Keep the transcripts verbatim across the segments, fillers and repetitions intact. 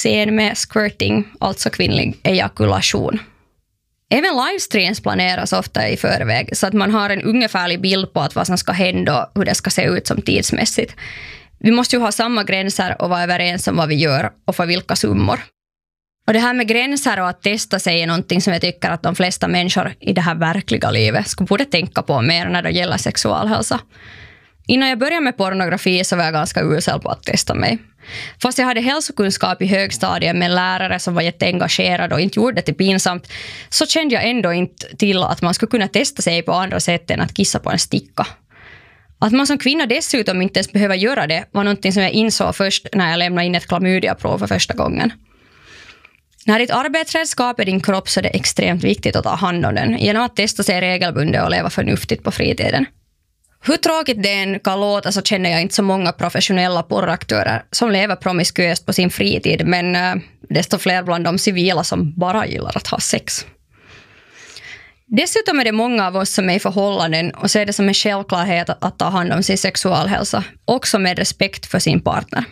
scen med squirting, alltså kvinnlig ejakulation. Även livestreams planeras ofta i förväg så att man har en ungefärlig bild på att vad som ska hända och hur det ska se ut som tidsmässigt. Vi måste ju ha samma gränser och vara överens om vad vi gör och för vilka summor. Och det här med gränser och att testa sig är någonting som jag tycker att de flesta människor i det här verkliga livet skulle borde tänka på mer när det gäller sexualhälsa. Innan jag började med pornografi så var jag ganska usel på att testa mig. Fast jag hade hälsokunskap i högstadiet med lärare som var jätteengagerad och inte gjorde det till pinsamt, så kände jag ändå inte till att man skulle kunna testa sig på andra sätt än att kissa på en sticka. Att man som kvinna dessutom inte ens behöver göra det var någonting som jag insåg först när jag lämnade in ett klamydiaprov för första gången. När ditt arbetsredskap är din kropp så är det extremt viktigt att ta hand om den genom att testa sig regelbundet och leva förnuftigt på fritiden. Hur tråkigt det än kan låta så känner jag inte så många professionella porraktörer som lever promiskuöst på sin fritid, men äh, desto fler bland de civila som bara gillar att ha sex. Dessutom är det många av oss som är i förhållanden och ser det som en självklarhet att ta hand om sin sexualhälsa, också med respekt för sin partner.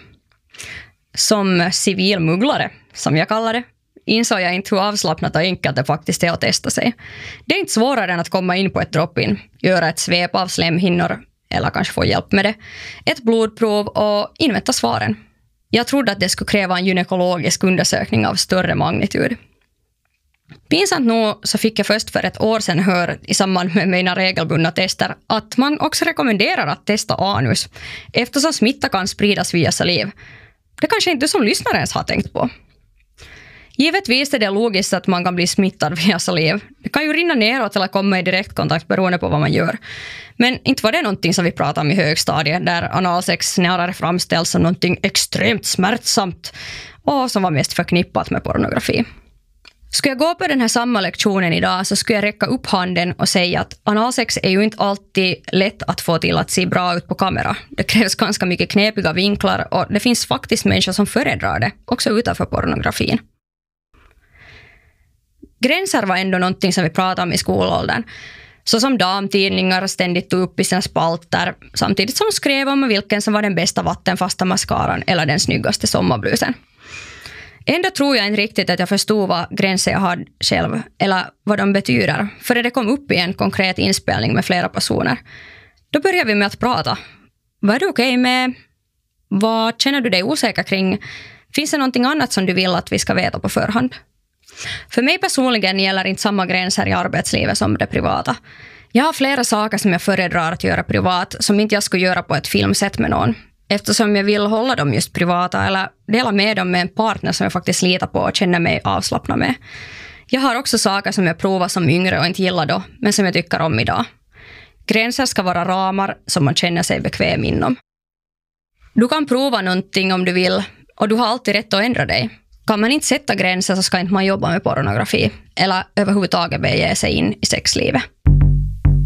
Som civilmugglare, som jag kallar det, insåg jag inte hur avslappnat och enkelt det faktiskt är att testa sig. Det är inte svårare än att komma in på ett drop-in, göra ett svep av slemhinnor eller kanske få hjälp med det, ett blodprov och invänta svaren. Jag trodde att det skulle kräva en gynekologisk undersökning av större magnitud. Pinsamt nog så fick jag först för ett år sedan höra i samband med mina regelbundna tester att man också rekommenderar att testa anus eftersom smitta kan spridas via saliv. Det kanske inte du som lyssnare ens har tänkt på. Givetvis är det logiskt att man kan bli smittad via saliv. Det kan ju rinna neråt eller komma i direktkontakt beroende på vad man gör. Men inte var det någonting som vi pratade om i högstadiet där analsex snarare framställs som någonting extremt smärtsamt och som var mest förknippat med pornografi. Skulle jag gå på den här samma lektionen idag så skulle jag räcka upp handen och säga att analsex är ju inte alltid lätt att få till att se bra ut på kamera. Det krävs ganska mycket knepiga vinklar och det finns faktiskt människor som föredrar det, också utanför pornografin. Gränser var ändå någonting som vi pratade om i skolåldern. Så som damtidningar ständigt tog upp i sina spalter samtidigt som skrev om vilken som var den bästa vattenfasta mascaran eller den snyggaste sommarblusen. Ändå tror jag inte riktigt att jag förstod vad gränser jag hade själv eller vad de betyder. För det kom upp i en konkret inspelning med flera personer. Då började vi med att prata. Vad är du okej med? Vad känner du dig osäker kring? Finns det någonting annat som du vill att vi ska veta på förhand? För mig personligen gäller inte samma gränser i arbetslivet som det privata. Jag har flera saker som jag föredrar att göra privat som inte jag skulle göra på ett filmsätt med någon. Eftersom jag vill hålla dem just privata eller dela med dem med en partner som jag faktiskt litar på och känner mig avslappnad med. Jag har också saker som jag provar som yngre och inte gillar då, men som jag tycker om idag. Gränser ska vara ramar som man känner sig bekväm inom. Du kan prova någonting om du vill och du har alltid rätt att ändra dig. Kan man inte sätta gränser så ska inte man jobba med pornografi eller överhuvudtaget bege sig in i sexlivet.